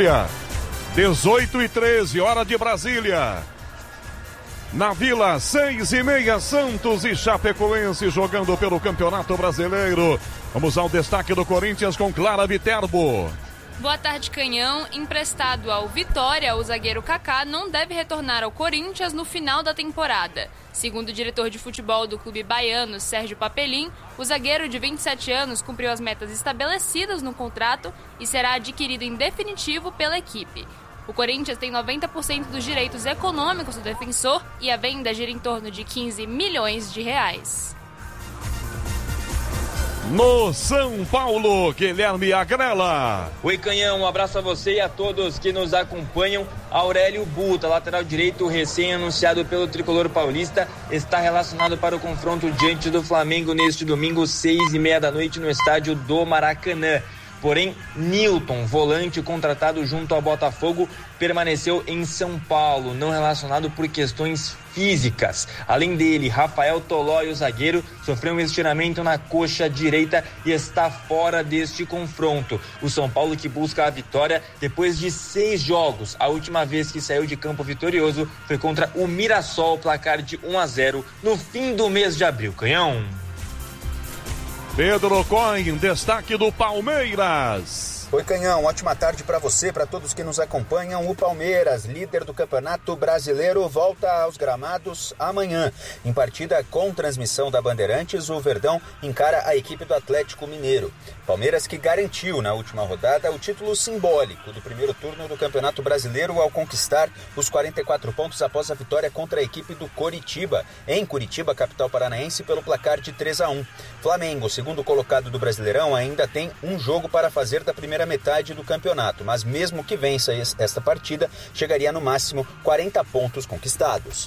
Brasília. 18h13, hora de Brasília. Na Vila, 6h30, Santos e Chapecoense jogando pelo Campeonato Brasileiro. Vamos ao destaque do Corinthians com Clara Viterbo. Boa tarde, Canhão. Emprestado ao Vitória, o zagueiro Kaká não deve retornar ao Corinthians no final da temporada. Segundo o diretor de futebol do clube baiano, Sérgio Papelim, o zagueiro de 27 anos cumpriu as metas estabelecidas no contrato e será adquirido em definitivo pela equipe. O Corinthians tem 90% dos direitos econômicos do defensor e a venda gira em torno de 15 milhões de reais. No São Paulo, Guilherme Agrela. Oi, Canhão, um abraço a você e a todos que nos acompanham. Aurélio Buta, lateral direito recém-anunciado pelo tricolor paulista, está relacionado para o confronto diante do Flamengo neste domingo, 6h30 da noite, no estádio do Maracanã. Porém, Nilton, volante contratado junto ao Botafogo, permaneceu em São Paulo, não relacionado por questões físicas. Além dele, Rafael Tolói, o zagueiro, sofreu um estiramento na coxa direita e está fora deste confronto. O São Paulo que busca a vitória depois de 6 jogos. A última vez que saiu de campo vitorioso foi contra o Mirassol, placar de 1-0 no fim do mês de abril. Canhão. Pedro Coin, destaque do Palmeiras. Oi, Canhão, ótima tarde para você, para todos que nos acompanham. O Palmeiras, líder do Campeonato Brasileiro, volta aos gramados amanhã. Em partida com transmissão da Bandeirantes, o Verdão encara a equipe do Atlético Mineiro. Palmeiras que garantiu na última rodada o título simbólico do primeiro turno do Campeonato Brasileiro ao conquistar os 44 pontos após a vitória contra a equipe do Coritiba, em Curitiba, capital paranaense, pelo placar de 3-1. Flamengo, segundo colocado do Brasileirão, ainda tem um jogo para fazer da primeira metade do campeonato, mas mesmo que vença esta partida, chegaria no máximo 40 pontos conquistados.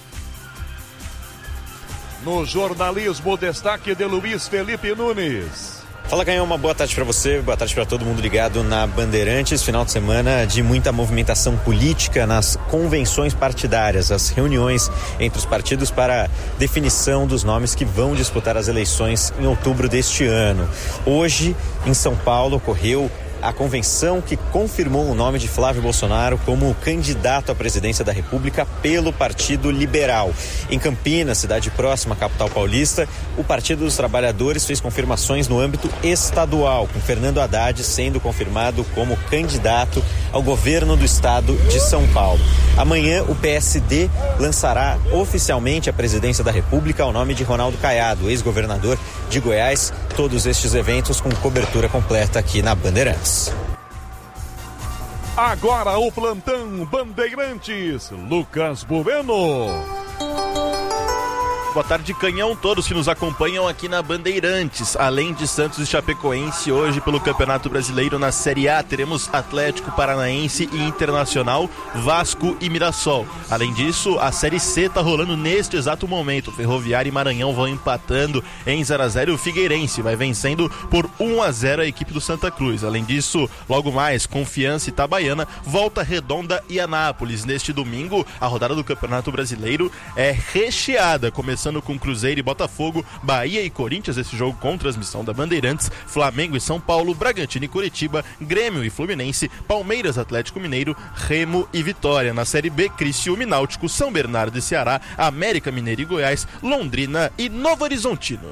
No jornalismo, destaque de Luiz Felipe Nunes. Fala, Canhão, uma boa tarde para você, boa tarde para todo mundo ligado na Bandeirantes. Final de semana de muita movimentação política nas convenções partidárias, as reuniões entre os partidos para definição dos nomes que vão disputar as eleições em outubro deste ano. Hoje, em São Paulo, ocorreu a convenção que confirmou o nome de Flávio Bolsonaro como candidato à presidência da República pelo Partido Liberal. Em Campinas, cidade próxima à capital paulista, o Partido dos Trabalhadores fez confirmações no âmbito estadual, com Fernando Haddad sendo confirmado como candidato ao governo do estado de São Paulo. Amanhã, o PSD lançará oficialmente a presidência da República ao nome de Ronaldo Caiado, ex-governador de Goiás. Todos estes eventos com cobertura completa aqui na Bandeirantes. Agora o plantão Bandeirantes, Lucas Bueno. Boa tarde, Canhão, todos que nos acompanham aqui na Bandeirantes. Além de Santos e Chapecoense, hoje pelo Campeonato Brasileiro na Série A, teremos Atlético Paranaense e Internacional, Vasco e Mirassol. Além disso, a Série C está rolando neste exato momento. Ferroviária e Maranhão vão empatando em 0-0 e o Figueirense vai vencendo por 1-0 a equipe do Santa Cruz. Além disso, logo mais, Confiança e Itabaiana, Volta Redonda e Anápolis. Neste domingo, a rodada do Campeonato Brasileiro é recheada, começando com Cruzeiro e Botafogo, Bahia e Corinthians, esse jogo com transmissão da Bandeirantes, Flamengo e São Paulo, Bragantino e Curitiba, Grêmio e Fluminense, Palmeiras, Atlético Mineiro, Remo e Vitória. Na Série B, Criciúma e Náutico, São Bernardo e Ceará, América Mineiro e Goiás, Londrina e Novo Horizontino.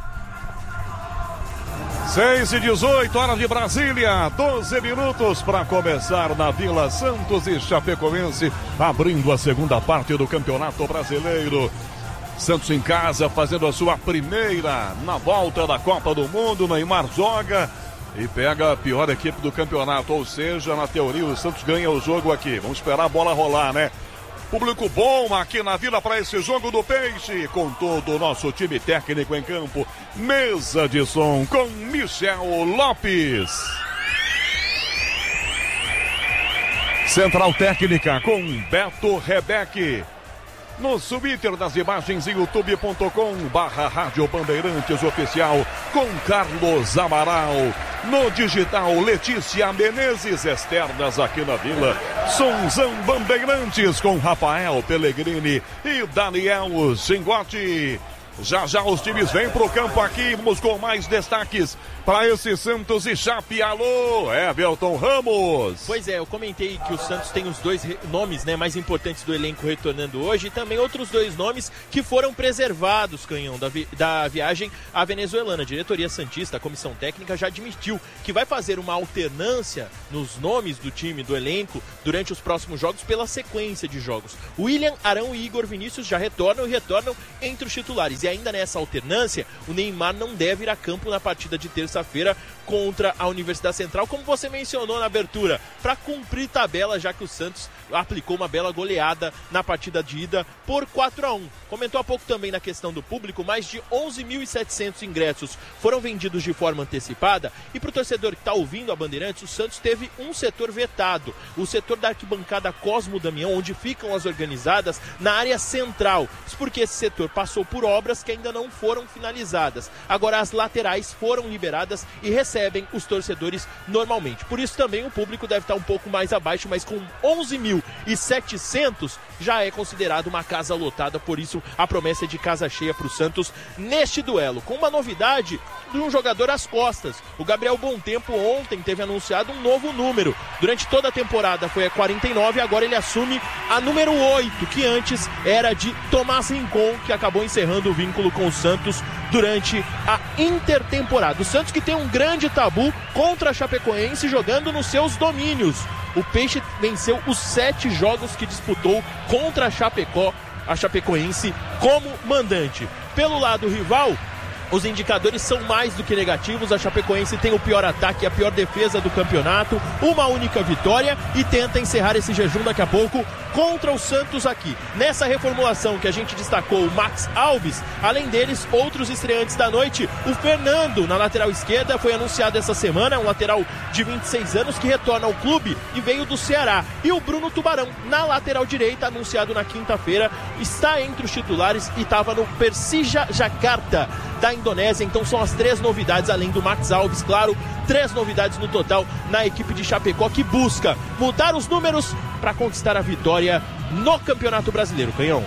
6h18, hora de Brasília, 12 minutos para começar na Vila Santos e Chapecoense, abrindo a segunda parte do Campeonato Brasileiro. Santos em casa, fazendo a sua primeira na volta da Copa do Mundo. Neymar joga e pega a pior equipe do campeonato, ou seja, na teoria o Santos ganha o jogo aqui. Vamos esperar a bola rolar, né? Público bom aqui na Vila para esse jogo do Peixe, com todo o nosso time técnico em campo. Mesa de som com Michel Lopes. Central técnica com Beto Rebeque. No Twitter das imagens, youtube.com/Rádio Bandeirantes Oficial, com Carlos Amaral. No digital, Letícia Menezes, externas aqui na Vila. Sonzão Bandeirantes com Rafael Pellegrini e Daniel Zingotti. Já já os times vêm pro campo aqui, vamos com mais destaques para esse Santos e Chape. Alô, Everton Ramos. Pois é, eu comentei que o Santos tem os dois nomes, né, mais importantes do elenco retornando hoje e também outros dois nomes que foram preservados, Canhão, da viagem à venezuelana. A diretoria santista, a comissão técnica, já admitiu que vai fazer uma alternância nos nomes do time, do elenco, durante os próximos jogos pela sequência de jogos. William, Arão e Igor Vinícius já retornam entre os titulares. E ainda nessa alternância, o Neymar não deve ir a campo na partida de terça-feira contra a Universidade Central, como você mencionou na abertura, para cumprir tabela, já que o Santos aplicou uma bela goleada na partida de ida por 4-1. Comentou há pouco também na questão do público, mais de 11.700 ingressos foram vendidos de forma antecipada, e para o torcedor que está ouvindo a Bandeirantes, o Santos teve um setor vetado, o setor da arquibancada Cosmo Damião, onde ficam as organizadas na área central. Isso porque esse setor passou por obras que ainda não foram finalizadas. Agora as laterais foram liberadas e recebem os torcedores normalmente. Por isso também o público deve estar um pouco mais abaixo, mas com 11.700 já é considerado uma casa lotada. Por isso a promessa é de casa cheia para o Santos neste duelo, com uma novidade de um jogador às costas. O Gabriel Bontempo ontem teve anunciado um novo número. Durante toda a temporada foi a 49, agora ele assume a número 8, que antes era de Tomás Rincon, que acabou encerrando o vínculo com o Santos durante a intertemporada. O Santos que tem um grande tabu contra a Chapecoense jogando nos seus domínios. O Peixe venceu os 7 jogos que disputou contra a Chapecoense como mandante. Pelo lado rival, os indicadores são mais do que negativos. A Chapecoense tem o pior ataque e a pior defesa do campeonato, uma única vitória, e tenta encerrar esse jejum daqui a pouco contra o Santos aqui. Nessa reformulação que a gente destacou, o Max Alves, além deles, outros estreantes da noite. O Fernando, na lateral esquerda, foi anunciado essa semana, um lateral de 26 anos que retorna ao clube e veio do Ceará. E o Bruno Tubarão, na lateral direita, anunciado na quinta-feira, está entre os titulares e estava no Persija Jakarta da Indonésia. Então são as 3 novidades, além do Max Alves, claro, 3 novidades no total na equipe de Chapecó, que busca mudar os números para conquistar a vitória no Campeonato Brasileiro. Canhão.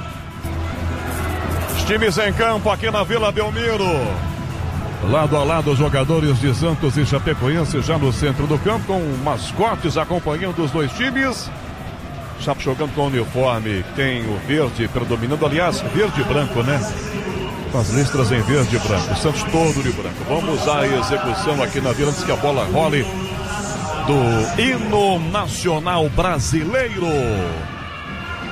Os times em campo aqui na Vila Belmiro. Lado a lado, os jogadores de Santos e Chapecoense já no centro do campo, com mascotes acompanhando os dois times. Chape jogando com o uniforme, tem o verde predominando, aliás, verde e branco, né? Com as listras em verde e branco, o Santos todo de branco. Vamos à execução aqui na Vila, antes que a bola role, do hino nacional brasileiro.